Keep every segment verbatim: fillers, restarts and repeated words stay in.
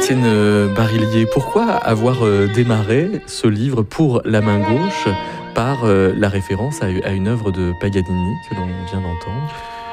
Étienne Barillier, pourquoi avoir démarré ce livre pour la main gauche par la référence à une œuvre de Paganini que l'on vient d'entendre ?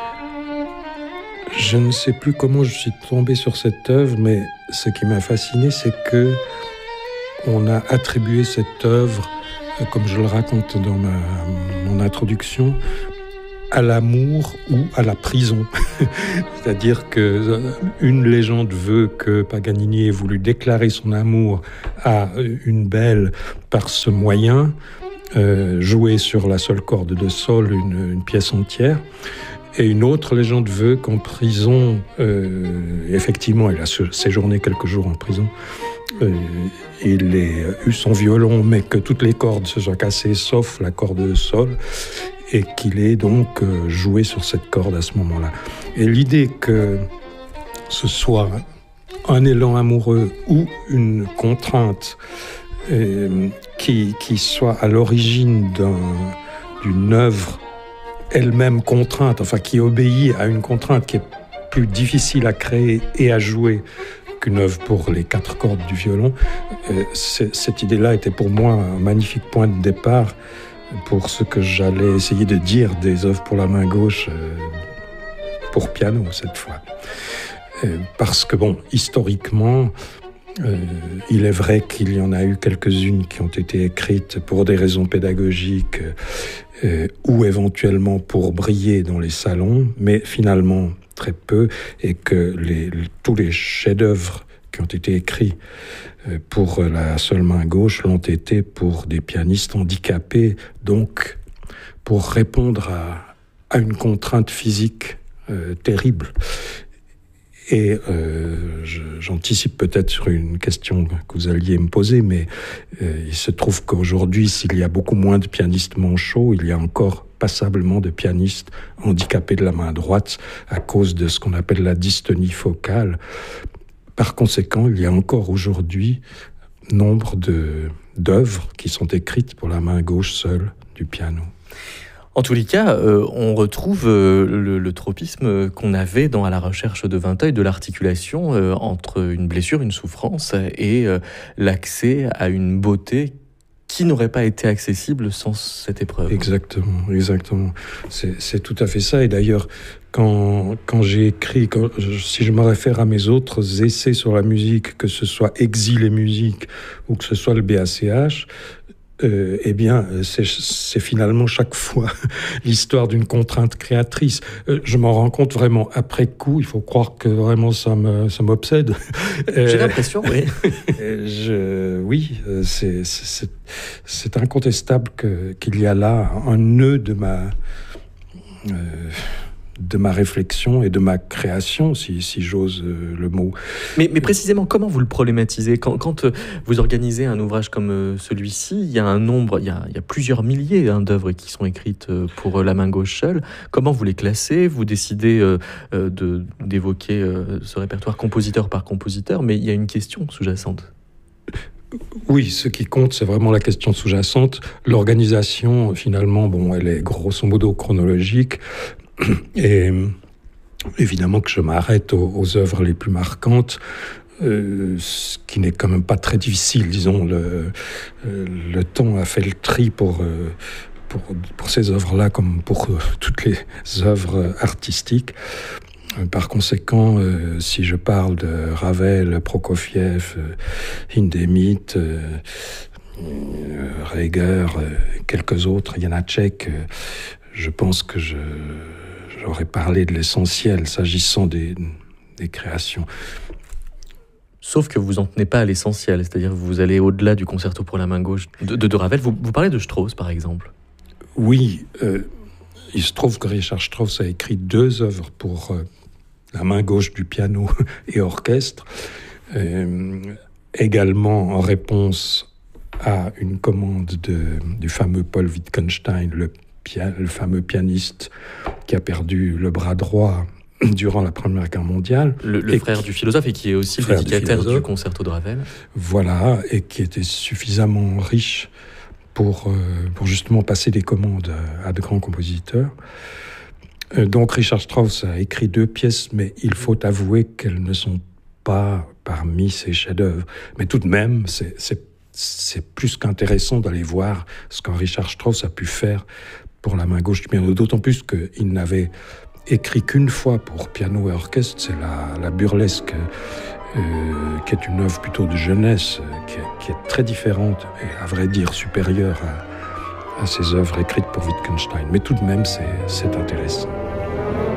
Je ne sais plus comment je suis tombé sur cette œuvre, mais ce qui m'a fasciné, c'est que on a attribué cette œuvre, comme je le raconte dans ma, mon introduction, à l'amour ou à la prison. C'est-à-dire qu'une légende veut que Paganini ait voulu déclarer son amour à une belle par ce moyen, euh, jouer sur la seule corde de sol une, une pièce entière. Et une autre légende veut qu'en prison, euh, effectivement, il a séjourné quelques jours en prison, euh, il a eu son violon, mais que toutes les cordes se soient cassées, sauf la corde de sol, et qu'il ait donc euh, joué sur cette corde à ce moment-là. Et l'idée que ce soit un élan amoureux ou une contrainte euh, qui, qui soit à l'origine d'un, d'une œuvre elle-même contrainte, enfin qui obéit à une contrainte qui est plus difficile à créer et à jouer qu'une œuvre pour les quatre cordes du violon, euh, cette idée-là était pour moi un magnifique point de départ pour ce que j'allais essayer de dire des œuvres pour la main gauche, euh, pour piano cette fois. Euh, parce que bon, historiquement, Euh, il est vrai qu'il y en a eu quelques-unes qui ont été écrites pour des raisons pédagogiques euh, ou éventuellement pour briller dans les salons, mais finalement très peu, et que les, tous les chefs-d'œuvre qui ont été écrits euh, pour la seule main gauche l'ont été pour des pianistes handicapés, donc pour répondre à, à une contrainte physique euh, terrible. Et euh, je, j'anticipe peut-être sur une question que vous alliez me poser, mais euh, il se trouve qu'aujourd'hui, s'il y a beaucoup moins de pianistes manchots, il y a encore passablement de pianistes handicapés de la main droite à cause de ce qu'on appelle la dystonie focale. Par conséquent, il y a encore aujourd'hui nombre de, d'œuvres qui sont écrites pour la main gauche seule du piano. En tous les cas, euh, on retrouve euh, le, le tropisme qu'on avait dans À la recherche de Vinteuil, de l'articulation euh, entre une blessure, une souffrance et euh, l'accès à une beauté qui n'aurait pas été accessible sans cette épreuve. Exactement, exactement. C'est, c'est tout à fait ça. Et d'ailleurs, quand, quand j'ai écrit, quand, si je me réfère à mes autres essais sur la musique, que ce soit Exil et musique ou que ce soit le B A C H, Euh, eh bien, c'est, c'est finalement chaque fois l'histoire d'une contrainte créatrice. Euh, je m'en rends compte vraiment après coup. Il faut croire que vraiment ça, me, ça m'obsède. Euh, J'ai l'impression, oui. je, oui, c'est, c'est, c'est incontestable que, qu'il y a là un nœud de ma... Euh, de ma réflexion et de ma création, si, si j'ose le mot. Mais, mais précisément, comment vous le problématisez ? Quand, quand vous organisez un ouvrage comme celui-ci, il y a un nombre, il y a, il y a plusieurs milliers hein, d'œuvres qui sont écrites pour la main gauche seule. Comment vous les classez ? Vous décidez euh, de, d'évoquer euh, ce répertoire compositeur par compositeur, mais il y a une question sous-jacente. Oui, ce qui compte, c'est vraiment la question sous-jacente. L'organisation, finalement, bon, elle est grosso modo chronologique. Et évidemment que je m'arrête aux, aux œuvres les plus marquantes, euh, ce qui n'est quand même pas très difficile, disons. Le, euh, le temps a fait le tri pour, euh, pour, pour ces œuvres-là, comme pour euh, toutes les œuvres artistiques. Par conséquent, euh, si je parle de Ravel, Prokofiev, euh, Hindemith, euh, euh, Reger, euh, quelques autres, Janacek, euh, je pense que je... J'aurais parlé de l'essentiel s'agissant des, des créations. Sauf que vous n'en tenez pas à l'essentiel, c'est-à-dire que vous allez au-delà du concerto pour la main gauche de, de, de Ravel. Vous, vous parlez de Strauss, par exemple. Oui, euh, il se trouve que Richard Strauss a écrit deux œuvres pour euh, la main gauche du piano et orchestre, euh, également en réponse à une commande de, du fameux Paul Wittgenstein, le le fameux pianiste qui a perdu le bras droit durant la Première Guerre mondiale. Le, le frère qui, du philosophe et qui est aussi le dédicataire du, du concerto de Ravel. Voilà, et qui était suffisamment riche pour, euh, pour justement passer des commandes à, à de grands compositeurs. Euh, donc Richard Strauss a écrit deux pièces, mais il faut avouer qu'elles ne sont pas parmi ses chefs-d'œuvre. Mais tout de même, c'est, c'est, c'est plus qu'intéressant d'aller voir ce qu'un Richard Strauss a pu faire pour la main gauche du piano. D'autant plus qu'il n'avait écrit qu'une fois pour piano et orchestre, c'est la, la burlesque, euh, qui est une œuvre plutôt de jeunesse, qui est, qui est très différente et à vrai dire supérieure à, à ses œuvres écrites pour Wittgenstein. Mais tout de même, c'est, c'est intéressant.